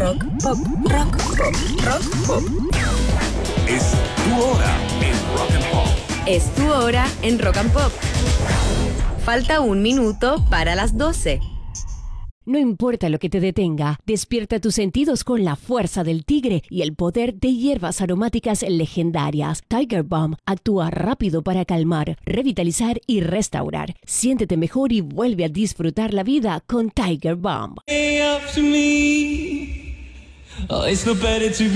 Rock Pop, Rock Pop, Rock Pop. Es tu hora en Rock and Pop. Es tu hora en Rock and Pop. Falta 1 minuto para las 12. No importa lo que te detenga, despierta tus sentidos con la fuerza del tigre y el poder de hierbas aromáticas legendarias. Tiger Balm actúa rápido para calmar, revitalizar y restaurar. Siéntete mejor y vuelve a disfrutar la vida con Tiger Balm.